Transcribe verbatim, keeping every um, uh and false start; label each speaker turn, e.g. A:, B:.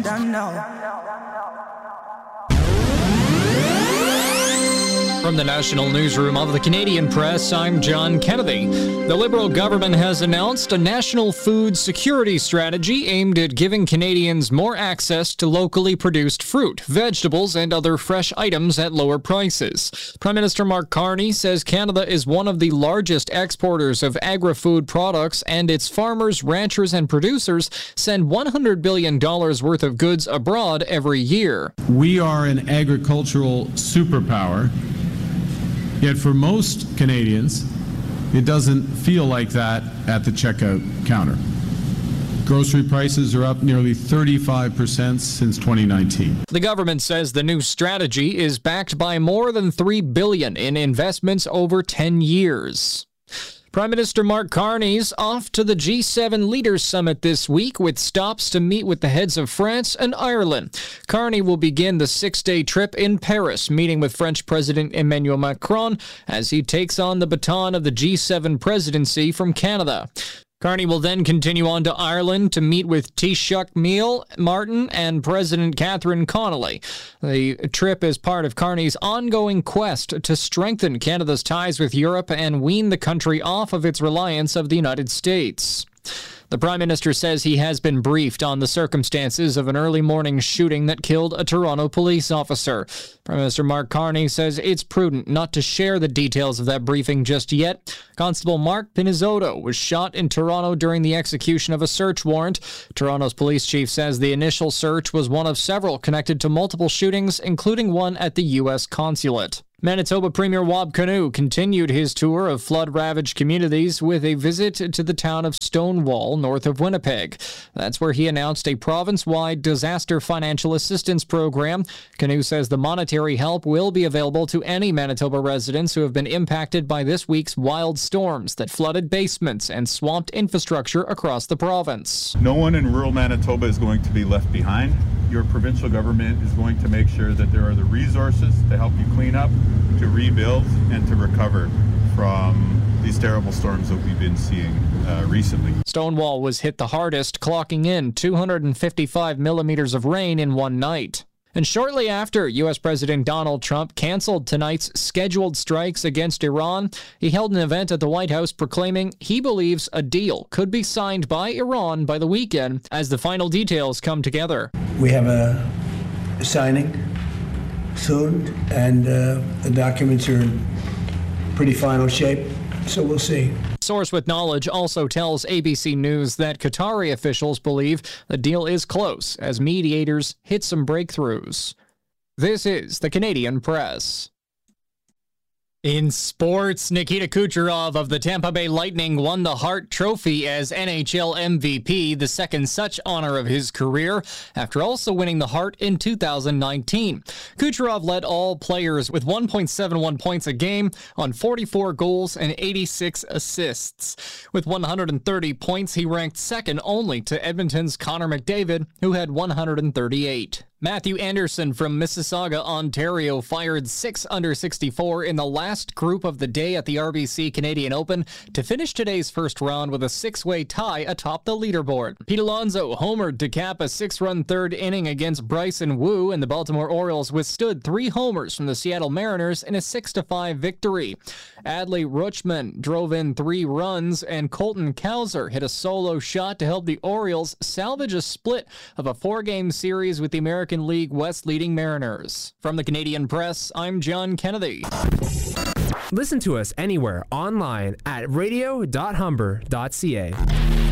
A: don't know.
B: From the National Newsroom of the Canadian Press, I'm John Kennedy. The Liberal government has announced a national food security strategy aimed at giving Canadians more access to locally produced fruit, vegetables, and other fresh items at lower prices. Prime Minister Mark Carney says Canada is one of the largest exporters of agri-food products, and its farmers, ranchers, and producers send one hundred billion dollars worth of goods abroad every year.
C: We are an agricultural superpower. Yet for most Canadians, it doesn't feel like that at the checkout counter. Grocery prices are up nearly thirty-five percent since twenty nineteen.
B: The government says the new strategy is backed by more than three billion dollars in investments over ten years. Prime Minister Mark Carney's off to the G seven Leaders Summit this week with stops to meet with the heads of France and Ireland. Carney will begin the six-day trip in Paris, meeting with French President Emmanuel Macron as he takes on the baton of the G seven presidency from Canada. Carney will then continue on to Ireland to meet with Taoiseach Micheál Martin and President Catherine Connolly. The trip is part of Carney's ongoing quest to strengthen Canada's ties with Europe and wean the country off of its reliance of the United States. The Prime Minister says he has been briefed on the circumstances of an early morning shooting that killed a Toronto police officer. Prime Minister Mark Carney says it's prudent not to share the details of that briefing just yet. Constable Mark Pinizotto was shot in Toronto during the execution of a search warrant. Toronto's police chief says the initial search was one of several connected to multiple shootings, including one at the U S consulate. Manitoba Premier Wab Kinew continued his tour of flood-ravaged communities with a visit to the town of Stonewall, north of Winnipeg. That's where he announced a province-wide disaster financial assistance program. Kinew says the monetary help will be available to any Manitoba residents who have been impacted by this week's wild storms that flooded basements and swamped infrastructure across the province.
D: No one in rural Manitoba is going to be left behind. Your provincial government is going to make sure that there are the resources to help you clean up, to rebuild, and to recover from these terrible storms that we've been seeing uh, recently.
B: Stonewall was hit the hardest, clocking in two hundred fifty-five millimeters of rain in one night. And shortly after, U S President Donald Trump canceled tonight's scheduled strikes against Iran, he held an event at the White House proclaiming he believes a deal could be signed by Iran by the weekend as the final details come together.
E: We have a signing soon, and uh, the documents are in pretty final shape, so we'll see.
B: Source with knowledge also tells A B C News that Qatari officials believe the deal is close as mediators hit some breakthroughs. This is the Canadian Press. In sports, Nikita Kucherov of the Tampa Bay Lightning won the Hart Trophy as N H L M V P, the second such honor of his career, after also winning the Hart in two thousand nineteen. Kucherov led all players with one point seven one points a game on forty-four goals and eighty-six assists. With one hundred thirty points, he ranked second only to Edmonton's Connor McDavid, who had one hundred thirty-eight. Matthew Anderson from Mississauga, Ontario, fired six under sixty-four in the last group of the day at the R B C Canadian Open to finish today's first round with a six-way tie atop the leaderboard. Pete Alonso homered to cap a six-run third inning against Bryson Wu, and the Baltimore Orioles withstood three homers from the Seattle Mariners in a six to five victory. Adley Rutschman drove in three runs, and Colton Cowser hit a solo shot to help the Orioles salvage a split of a four-game series with the American League West leading Mariners. From the Canadian Press, I'm John Kennedy.
F: Listen to us anywhere online at radio dot humber dot c a.